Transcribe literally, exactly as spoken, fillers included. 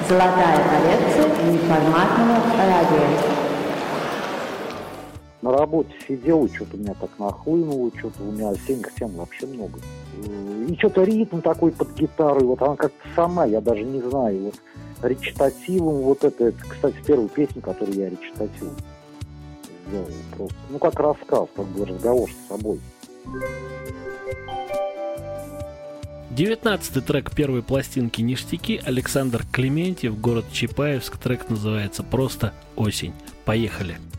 Золотая коллекция неформатного радио. На работе сидел, и что-то меня так нахлынуло, что-то у меня осенних тем вообще много. И что-то ритм такой под гитарой, вот она как-то сама, я даже не знаю, вот речитативом, вот это, это, кстати, первая песня, которую я речитативом сделал, просто, ну, как рассказ, как бы разговор с собой. девятнадцатый трек первой пластинки «Ништяки», Александр Клементьев, город Чапаевск. Трек называется просто «Осень». Поехали!